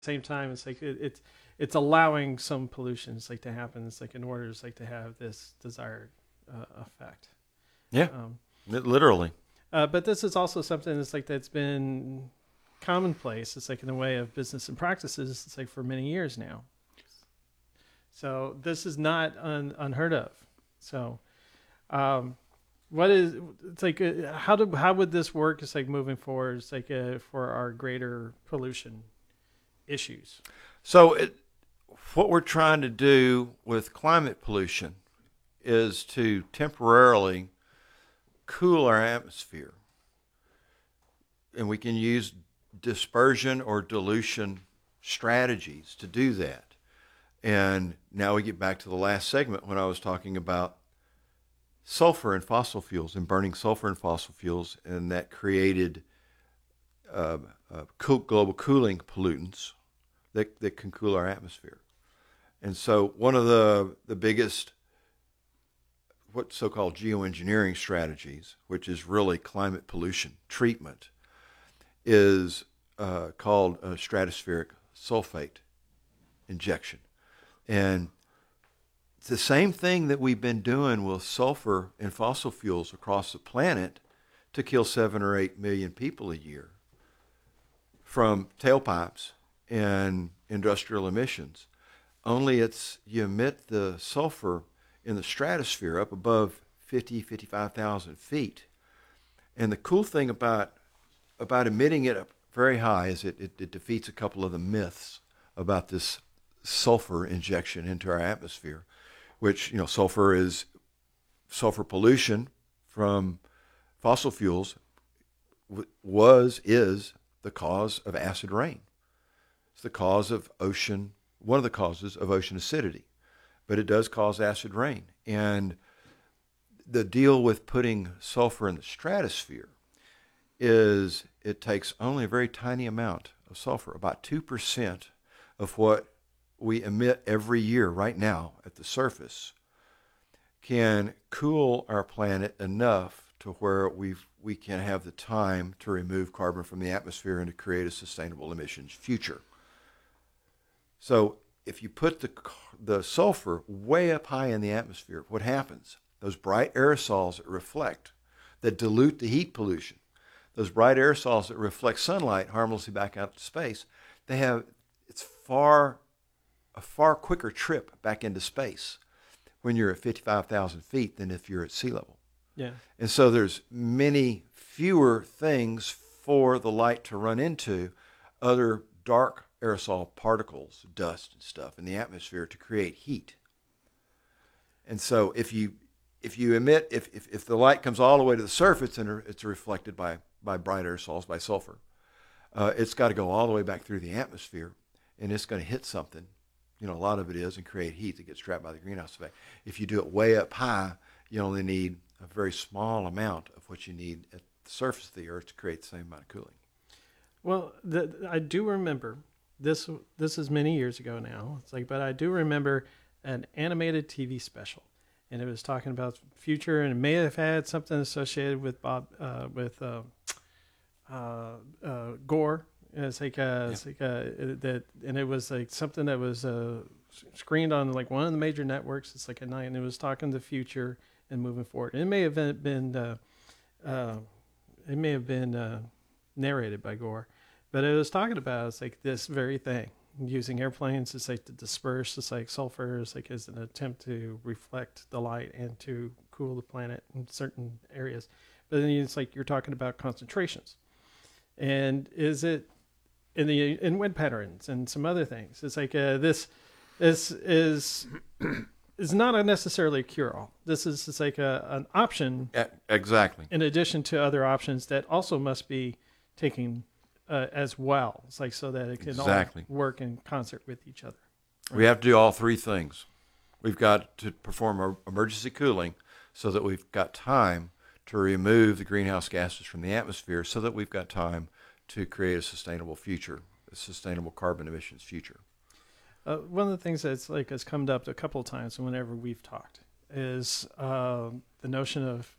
same time, it's like it's allowing some pollution, it's like to happen. It's like in order, it's like to have this desired effect. Yeah, Um, literally. but this is also something that's like that's been commonplace. It's like in the way of business and practices. It's like for many years now. So this is not unheard of. So, what is it's like? How would this work? It's like moving forward. It's like for our greater pollution issues. So, what we're trying to do with climate pollution is to temporarily cool our atmosphere. And we can use dispersion or dilution strategies to do that. And now we get back to the last segment when I was talking about sulfur and fossil fuels and burning sulfur and fossil fuels, and that created global cooling pollutants that can cool our atmosphere. And so one of the biggest what so-called geoengineering strategies, which is really climate pollution treatment, is called a stratospheric sulfate injection. And it's the same thing that we've been doing with sulfur and fossil fuels across the planet to kill 7 or 8 million people a year from tailpipes and industrial emissions. Only you emit the sulfur in the stratosphere up above 55,000 feet. And the cool thing about emitting it up very high is it defeats a couple of the myths about this sulfur injection into our atmosphere, which, sulfur pollution from fossil fuels is the cause of acid rain. It's one of the causes of ocean acidity, but it does cause acid rain. And the deal with putting sulfur in the stratosphere is it takes only a very tiny amount of sulfur, about 2% of what we emit every year right now at the surface, can cool our planet enough to where we can have the time to remove carbon from the atmosphere and to create a sustainable emissions future. So if you put the sulfur way up high in the atmosphere, what happens? Those bright aerosols that reflect, that dilute the heat pollution, those bright aerosols that reflect sunlight harmlessly back out to space, it's a far quicker trip back into space when you're at 55,000 feet than if you're at sea level. Yeah. And so there's many fewer things for the light to run into, other dark aerosol particles, dust and stuff in the atmosphere to create heat. And so if the light comes all the way to the surface and it's reflected by bright aerosols, by sulfur, it's got to go all the way back through the atmosphere, and it's going to hit something. A lot of it is, and create heat that gets trapped by the greenhouse effect. If you do it way up high, you only need a very small amount of what you need at the surface of the Earth to create the same amount of cooling. Well, I do remember this. This is many years ago now. It's like, but I do remember an animated TV special, and it was talking about future, and it may have had something associated with Gore. And it's like that, and it was like something that was screened on like one of the major networks. It's like at night, and it was talking the future and moving forward. And it may have been narrated by Gore, but it was talking about it's like this very thing, using airplanes. It's like to disperse. It's like sulfur. It's like as an attempt to reflect the light and to cool the planet in certain areas. But then it's like you're talking about concentrations, and is it in wind patterns and some other things? It's like this is not necessarily a cure-all. This is just like an option. Exactly. In addition to other options that also must be taken as well. It's like so that it can all work in concert with each other. Right? We have to do all three things. We've got to perform emergency cooling so that we've got time to remove the greenhouse gases from the atmosphere so that we've got time to create a sustainable future, a sustainable carbon emissions future. One of the things that's like has come up a couple of times whenever we've talked is the notion of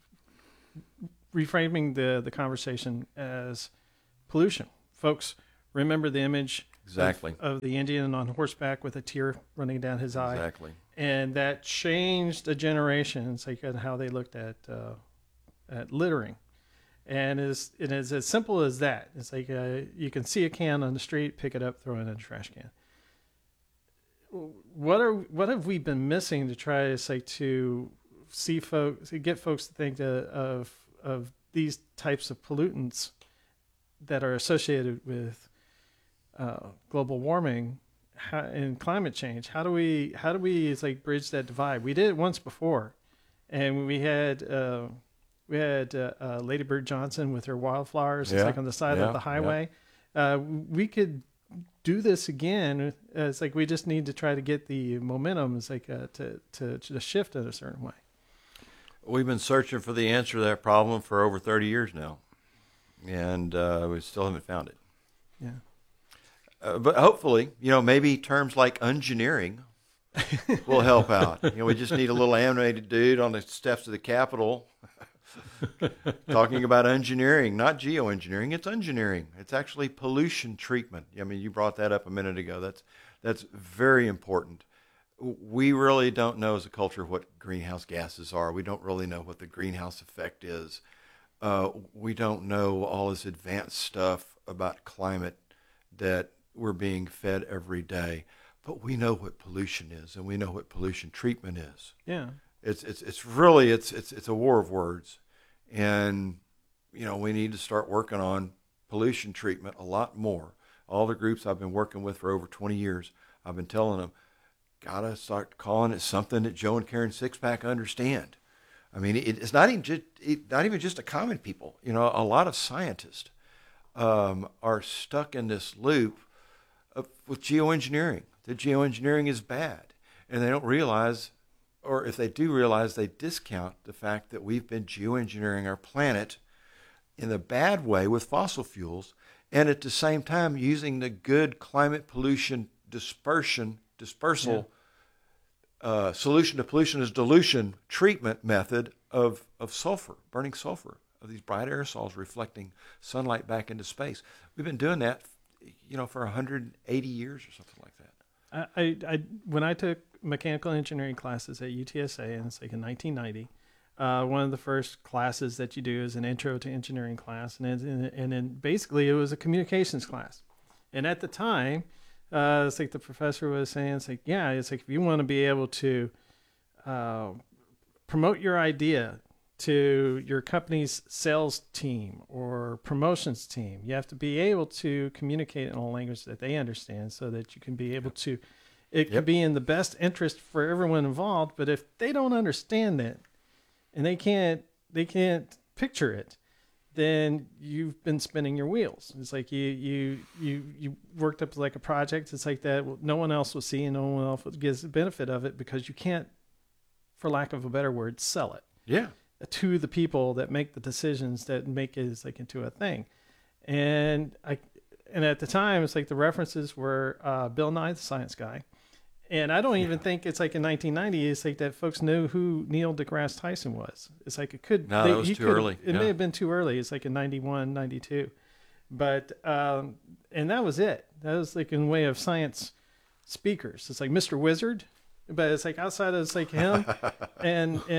reframing the conversation as pollution. Folks, remember the image Exactly. of the Indian on horseback with a tear running down his eye. Exactly. And that changed a generation. It's like how they looked at littering. And it is as simple as that. It's like you can see a can on the street, pick it up, throw it in a trash can. What have we been missing to try to say to see folks, to get folks to think of these types of pollutants that are associated with global warming and climate change? How do we it's like bridge that divide? We did it once before, and we had Lady Bird Johnson with her wildflowers. It's like on the side of the highway. We could do this again. It's like we just need to try to get the momentum. It's like to shift in a certain way. We've been searching for the answer to that problem for over 30 years now, and we still haven't found it. Yeah. But hopefully, maybe terms like engineering will help out. We just need a little animated dude on the steps of the Capitol talking about engineering, not geoengineering. It's engineering. It's actually pollution treatment. I mean, you brought that up a minute ago. That's very important. We really don't know as a culture what greenhouse gases are. We don't really know what the greenhouse effect is. We don't know all this advanced stuff about climate that we're being fed every day. But we know what pollution is, and we know what pollution treatment is. Yeah. It's really a war of words, and we need to start working on pollution treatment a lot more. All the groups I've been working with for over 20 years, I've been telling them, gotta start calling it something that Joe and Karen Sixpack understand. I mean, it's not even just a common people. A lot of scientists are stuck in this loop with geoengineering. That geoengineering is bad, and they don't realize, or if they do realize, they discount the fact that we've been geoengineering our planet in the bad way with fossil fuels, and at the same time using the good climate pollution dispersal solution to pollution is dilution treatment method of sulfur, burning sulfur, of these bright aerosols reflecting sunlight back into space. We've been doing that, for 180 years or something like that. I when I took mechanical engineering classes at UTSA, and it's like in 1990, one of the first classes that you do is an intro to engineering class, and then basically it was a communications class. And at the time, it's like the professor was saying, it's like if you want to be able to promote your idea to your company's sales team or promotions team, you have to be able to communicate in a language that they understand, so that you can be able to, it could be in the best interest for everyone involved. But if they don't understand it and they can't picture it, then you've been spinning your wheels. It's like you worked up like a project. It's like that. No one else will see, and no one else gets the benefit of it, because you can't, for lack of a better word, sell it. Yeah. To the people that make the decisions that make it like into a thing. And at the time, it's like the references were Bill Nye the Science Guy. And I don't even think it's like in 1990, it's like that folks knew who Neil deGrasse Tyson was. It's like it could. No, that was too early. It may have been too early. It's like in 91, 92. But, and that was it. That was like in way of science speakers. It's like Mr. Wizard. But it's like outside of, it's like him and he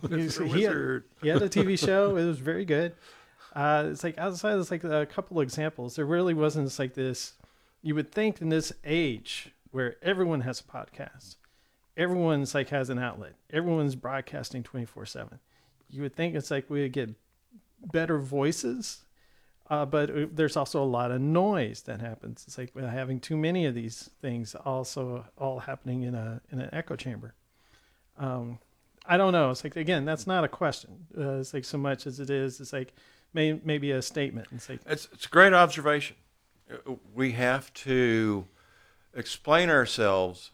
had a TV show. It was very good. It's like outside of, it's like a couple of examples. There really wasn't, it's like this, you would think in this age where everyone has a podcast, everyone's like has an outlet, everyone's broadcasting 24/7. You would think it's like we would get better voices, but there's also a lot of noise that happens. It's like we're having too many of these things also all happening in an echo chamber. I don't know. It's like, again, that's not a question. It's like so much as it is, it's like maybe a statement. It's like, it's a great observation. We have to explain ourselves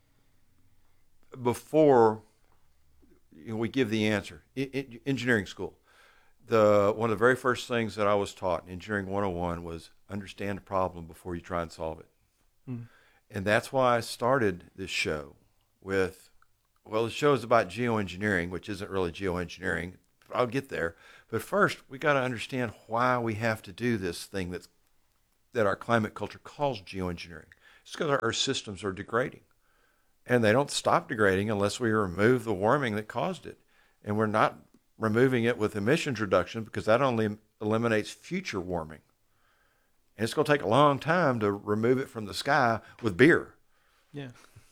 before we give the answer. Engineering school. One of the very first things that I was taught in Engineering 101 was understand the problem before you try and solve it. Mm. And that's why I started this show with, the show is about geoengineering, which isn't really geoengineering. I'll get there. But first, we got to understand why we have to do this thing that's that our climate culture calls geoengineering. It's because our systems are degrading. And they don't stop degrading unless we remove the warming that caused it. And we're not removing it with emissions reduction because that only eliminates future warming. And it's going to take a long time to remove it from the sky with beer. Yeah.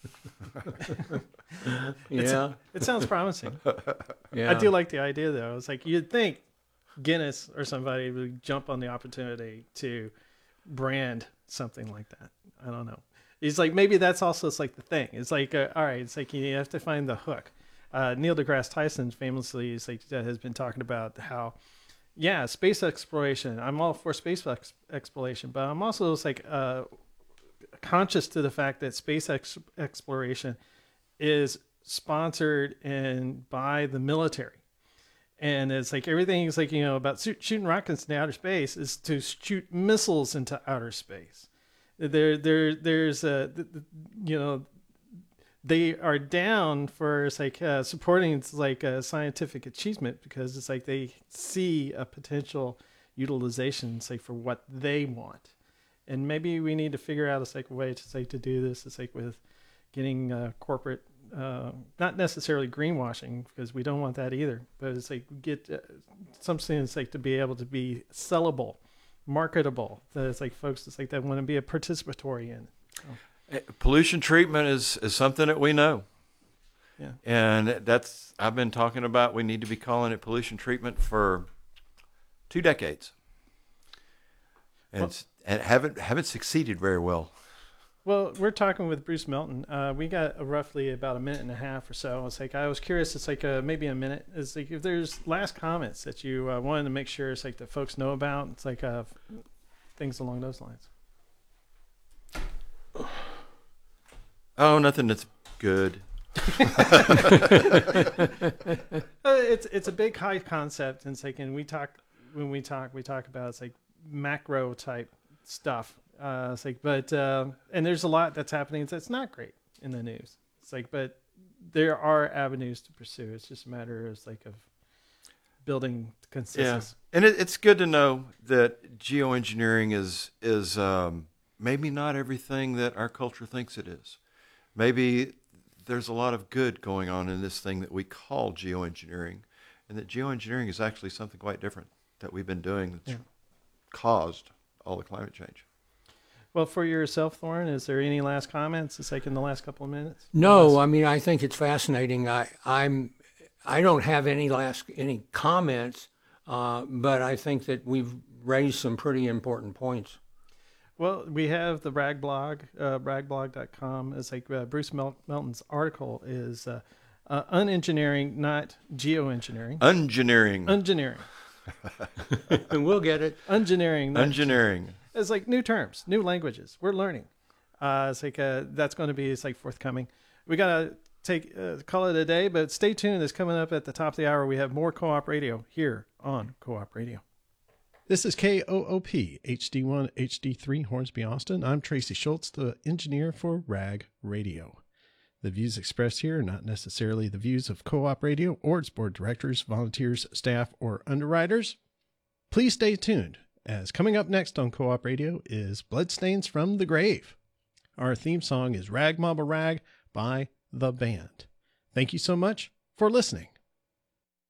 Yeah. It sounds promising. Yeah. I do like the idea, though. It's like you'd think Guinness or somebody would jump on the opportunity to brand something like that. I don't know. It's like maybe that's also it's like the thing. It's like all right. It's like you have to find the hook. Neil deGrasse Tyson famously is like has been talking about how, yeah, space exploration. I'm all for space exploration, but I'm also just like conscious to the fact that space exploration is sponsored and by the military. And it's like everything is like, about shooting rockets into outer space is to shoot missiles into outer space. There's they are down for it's like supporting it's like scientific achievement because it's like they see a potential utilization, say, for what they want. And maybe we need to figure out a way to do this. It's like with getting corporate, not necessarily greenwashing because we don't want that either. But it's like get something that's like to be able to be sellable, marketable. That it's like folks it's like that want to be a participatory in. So. Pollution treatment is something that we know. Yeah. And I've been talking about we need to be calling it pollution treatment for 2 decades. And haven't succeeded very well. Well, we're talking with Bruce Melton. We got roughly about a minute and a half or so. It's like I was curious. It's like maybe a minute. It's like if there's last comments that you wanted to make sure it's like that folks know about. It's like things along those lines. Oh, nothing that's good. It's a big high concept, and it's like, and we talk about it's like macro type stuff. It's like, but and there's a lot that's happening that's not great in the news. It's like, but there are avenues to pursue. It's just a matter of building consensus. Yeah, and it's good to know that geoengineering is maybe not everything that our culture thinks it is. Maybe there's a lot of good going on in this thing that we call geoengineering, and that geoengineering is actually something quite different that we've been doing that's caused all the climate change. Well, for yourself, Thorin, is there any last comments? It's like in the last couple of minutes. No, I mean I think it's fascinating. I don't have any comments, but I think that we've raised some pretty important points. Well, we have the Rag blog, ragblog.com. It's like Bruce Melton's article is unengineering, not geoengineering. Ungeneering. And we'll get it. Ungeneering. It's like new terms, new languages. We're learning. It's like that's going to be forthcoming. We got to call it a day, but stay tuned. It's coming up at the top of the hour. We have more Co-op Radio here on Co-op Radio. This is KOOP HD1 HD3 Hornsby, Austin. I'm Tracy Schultz, the engineer for RAG Radio. The views expressed here are not necessarily the views of Co-op Radio or its board directors, volunteers, staff, or underwriters. Please stay tuned, as coming up next on Co-op Radio is Bloodstains from the Grave. Our theme song is Rag Mama Rag by The Band. Thank you so much for listening.